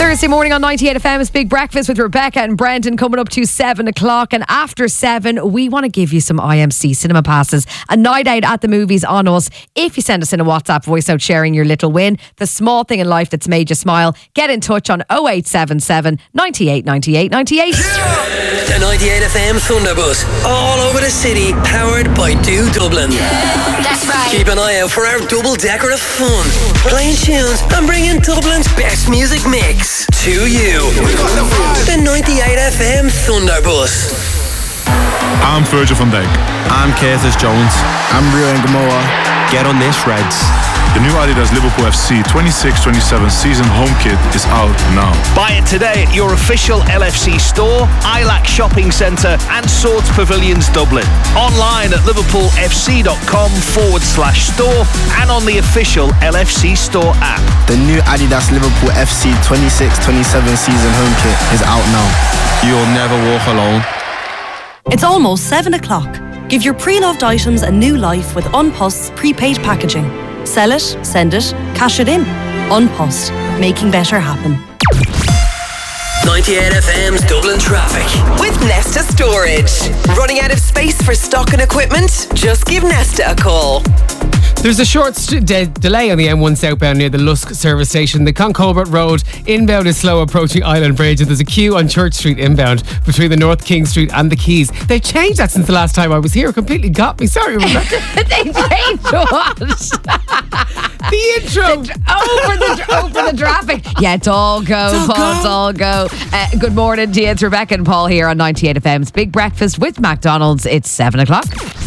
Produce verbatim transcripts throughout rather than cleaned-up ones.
Thursday morning on ninety-eight F M is Big Breakfast with Rebecca and Brendan coming up to seven o'clock. And after seven, we want to give you some I M C cinema passes, a night out at the movies on us. If you send us in a WhatsApp voice note sharing your little win, the small thing in life that's made you smile, get in touch on oh eight seven seven, ninety-eight, ninety-eight, ninety-eight. Yeah! The ninety-eight F M Thunderbus, all over the city, powered by Do Dublin. Yeah, that's right. Keep an eye out for our double decker of fun, playing tunes and bringing Dublin's best music mix to you. The ninety-eight F M Thunderbus. I'm Virgil van Dijk. I'm Curtis Jones. I'm Rio Ngamoa. Get on this, Reds. The new Adidas Liverpool F C twenty-six twenty-seven season home kit is out now. Buy it today at your official L F C store, I L A C Shopping Centre and Swords Pavilions Dublin. Online at liverpoolfc.com forward slash store and on the official L F C store app. The new Adidas Liverpool F C twenty-six twenty-seven season home kit is out now. You'll never walk alone. It's almost seven o'clock. Give your pre-loved items a new life with Unpost's prepaid packaging. Sell it, send it, cash it in. Unpost, making better happen. ninety-eight F M's Dublin traffic. With Nesta Storage. Running out of space for stock and equipment? Just give Nesta a call. There's a short st- de- delay on the M one southbound near the Lusk service station. The Concolbert Road inbound is slow approaching Island Bridge, and there's a queue on Church Street inbound between the North King Street and the Quays. They've changed that since the last time I was here. It completely got me. Sorry, Rebecca. They changed what? The intro. over, the, over the traffic. Yeah, it's all go, it's all Paul. go. It's all go. Uh, good morning to you. It's Rebecca and Paul here on ninety-eight F M's Big Breakfast with McDonald's. It's seven o'clock.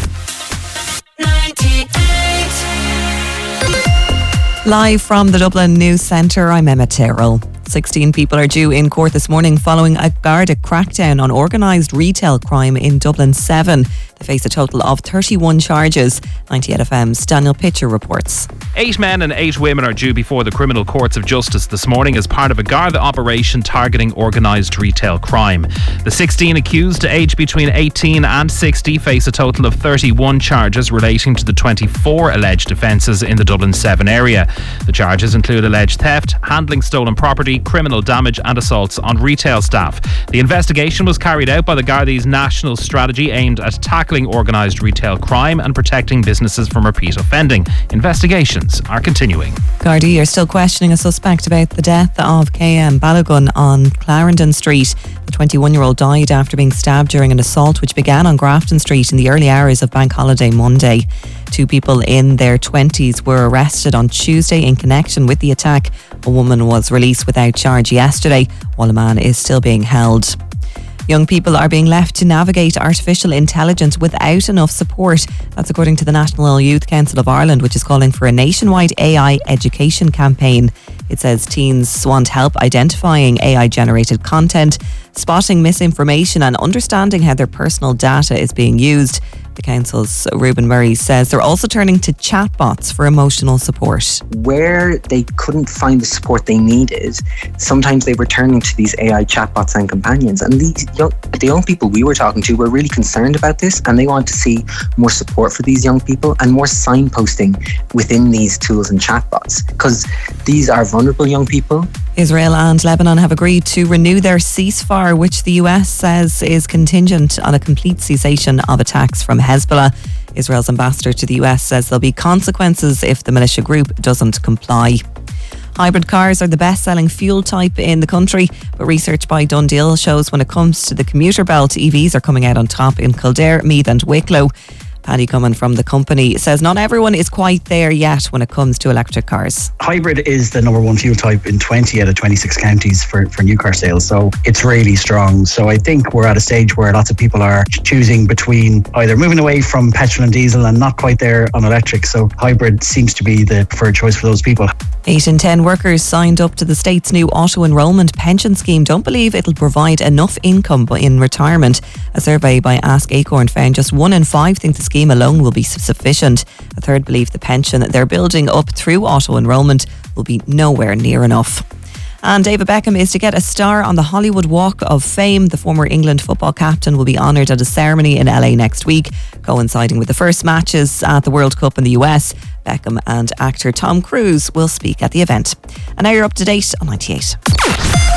Live from the Dublin News Centre, I'm Emma Tyrrell. sixteen people are due in court this morning following a Garda crackdown on organised retail crime in Dublin seven. They face a total of thirty-one charges. ninety-eight F M's Daniel Pitcher reports. Eight men and eight women are due before the criminal courts of justice this morning as part of a Garda operation targeting organised retail crime. The sixteen accused, aged between eighteen and sixty, face a total of thirty-one charges relating to the twenty-four alleged offences in the Dublin seven area. The charges include alleged theft, handling stolen property, criminal damage and assaults on retail staff. The investigation was carried out by the Garda's national strategy aimed at tackling organised retail crime and protecting businesses from repeat offending. Investigations are continuing. Gardaí are still questioning a suspect about the death of K M Balogun on Clarendon Street. The twenty-one-year-old died after being stabbed during an assault which began on Grafton Street in the early hours of Bank Holiday Monday. Two people in their twenties were arrested on Tuesday in connection with the attack. A woman was released without charge yesterday, while a man is still being held. Young people are being left to navigate artificial intelligence without enough support. That's according to the National Youth Council of Ireland, which is calling for a nationwide A I education campaign. It says teens want help identifying A I-generated content, spotting misinformation and understanding how their personal data is being used. The council's Reuben Murray says they're also turning to chatbots for emotional support. Where they couldn't find the support they needed, sometimes they were turning to these A I chatbots and companions. And these young, the young people we were talking to were really concerned about this, and they want to see more support for these young people and more signposting within these tools and chatbots, because these are vulnerable young people. Israel and Lebanon have agreed to renew their ceasefire, which the U S says is contingent on a complete cessation of attacks from Hezbollah. Israel's ambassador to the U S says there'll be consequences if the militia group doesn't comply. Hybrid cars are the best-selling fuel type in the country, but research by Dundeel shows when it comes to the commuter belt, E Vs are coming out on top in Kildare, Meath and Wicklow. Paddy Cummin from the company says not everyone is quite there yet when it comes to electric cars. Hybrid is the number one fuel type in twenty out of twenty-six counties for, for new car sales, so it's really strong. So I think we're at a stage where lots of people are choosing between either moving away from petrol and diesel and not quite there on electric, so hybrid seems to be the preferred choice for those people. Eight in ten workers signed up to the state's new auto-enrolment pension scheme don't believe it'll provide enough income in retirement. A survey by Ask Acorn found just one in five think the scheme alone will be sufficient. A third believe the pension they're building up through auto-enrolment will be nowhere near enough. And David Beckham is to get a star on the Hollywood Walk of Fame. The former England football captain will be honoured at a ceremony in L A next week, coinciding with the first matches at the World Cup in the U S. Beckham and actor Tom Cruise will speak at the event. And now you're up to date on ninety-eight.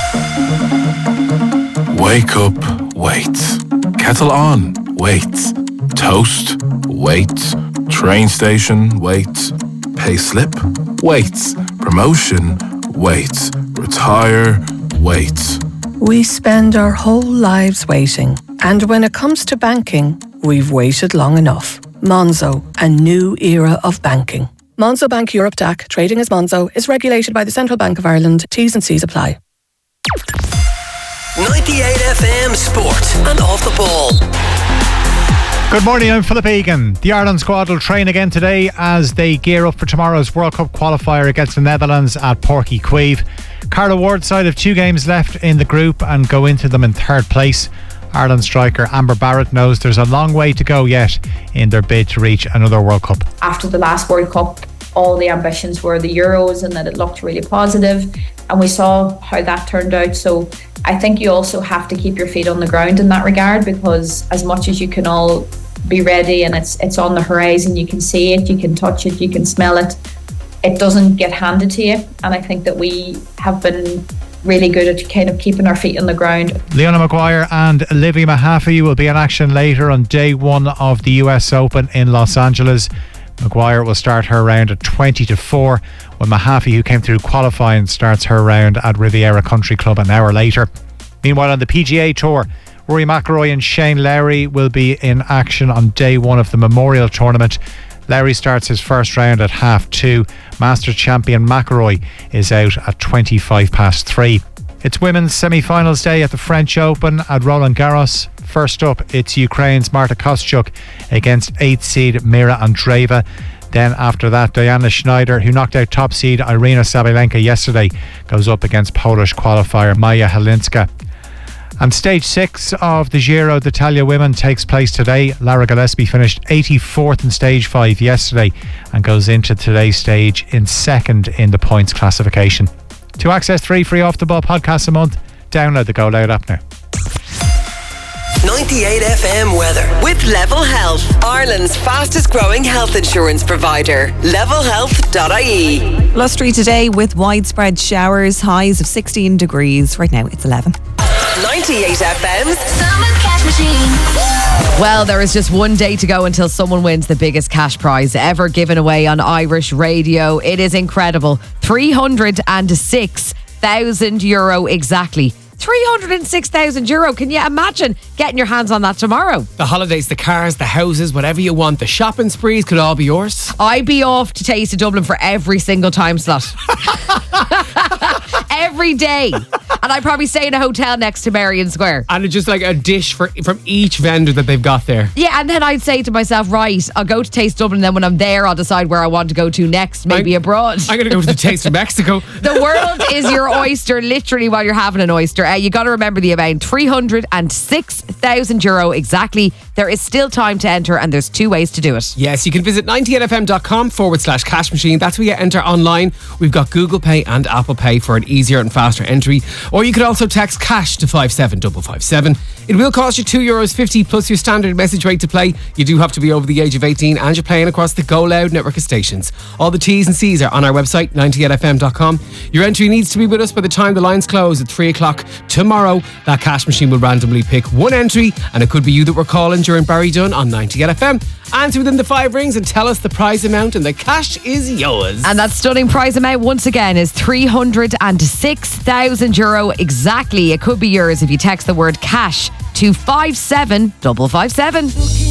Wake up, wait. Kettle on, wait. Toast, wait. Train station, wait. Pay slip, wait. Promotion, wait. Retire, wait. We spend our whole lives waiting. And when it comes to banking, we've waited long enough. Monzo, a new era of banking. Monzo Bank Europe D A C, trading as Monzo, is regulated by the Central Bank of Ireland. T's and C's apply. ninety-eight F M Sport and Off the Ball. Good morning, I'm Philip Egan. The Ireland squad will train again today as they gear up for tomorrow's World Cup qualifier against the Netherlands at Páirc Uí Chaoimh. Carla Ward's side have two games left in the group and go into them in third place. Ireland striker Amber Barrett knows there's a long way to go yet in their bid to reach another World Cup. After the last World Cup, all the ambitions were the Euros and that it looked really positive, and we saw how that turned out. So I think you also have to keep your feet on the ground in that regard, because as much as you can all be ready and it's it's on the horizon, you can see it, you can touch it, you can smell it, it doesn't get handed to you. And I think that we have been really good at kind of keeping our feet on the ground. Leona Maguire and Olivia Mahaffey will be in action later on day one of the U S Open in Los Angeles. Maguire will start her round at twenty to four, when Mahaffey, who came through qualifying, starts her round at Riviera Country Club an hour later. Meanwhile, on the P G A Tour, Rory McIlroy and Shane Lowry will be in action on day one of the Memorial Tournament. Lowry starts his first round at half two. Masters champion McIlroy is out at twenty-five past three. It's women's semi-finals day at the French Open at Roland Garros. First up, it's Ukraine's Marta Kostyuk against eighth seed Mira Andreeva. Then after that, Diana Schneider, who knocked out top seed Irina Sabalenka yesterday, goes up against Polish qualifier Maja Halinska. And stage six of the Giro d'Italia women takes place today. Lara Gillespie finished eighty-fourth in stage five yesterday and goes into today's stage in second in the points classification. To access three free Off the Ball podcasts a month, download the Go Loud app now. ninety-eight F M weather with Level Health, Ireland's fastest growing health insurance provider. level health dot I E. Blustery today with widespread showers, highs of sixteen degrees. Right now it's eleven. ninety-eight F M's Summer Cash Machine. Well, there is just one day to go until someone wins the biggest cash prize ever given away on Irish radio. It is incredible. three hundred six thousand euro exactly. three hundred six thousand euro. Can you imagine getting your hands on that tomorrow? The holidays, the cars, the houses, whatever you want, the shopping sprees could all be yours. I'd be off to Taste of Dublin for every single time slot. Every day. And I'd probably stay in a hotel next to Marion Square. And it's just like a dish for from each vendor that they've got there. Yeah, and then I'd say to myself, right, I'll go to Taste Dublin, and then when I'm there, I'll decide where I want to go to next, maybe I'm, abroad. I'm going to go to the Taste of Mexico. The world is your oyster, literally, while you're having an oyster. Uh, you got to remember the amount, three hundred six thousand euro exactly. There is still time to enter, and there's two ways to do it. Yes, you can visit ninety-eight f m dot com forward slash cash machine. That's where you enter online. We've got Google Pay and Apple Pay for an easier and faster entry. Or you could also text cash to five seven five five seven. It will cost you two euros fifty plus your standard message rate to play. You do have to be over the age of eighteen, and you're playing across the Go Loud network of stations. All the T's and C's are on our website, ninety-eight f m dot com. Your entry needs to be with us by the time the lines close at three o'clock tomorrow. That cash machine will randomly pick one entry, and it could be you that we're calling during Barry Dunn on ninety-eight F M. Answer within the five rings and tell us the prize amount, and the cash is yours. And that stunning prize amount once again is three hundred six thousand euro exactly. It could be yours if you text the word cash to five seven five five seven.